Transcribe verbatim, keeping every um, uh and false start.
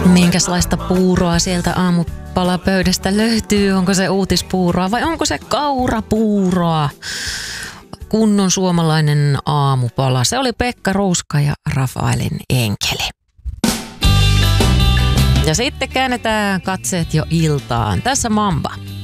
Minkälaista puuroa sieltä aamupalapöydästä löytyy? Onko se uutispuuroa vai onko se kaurapuuroa? Kunnon suomalainen aamupala. Se oli Pekka Ruuska ja Rafaelin enkeli. Ja sitten käännetään katseet jo iltaan. Tässä Mamba.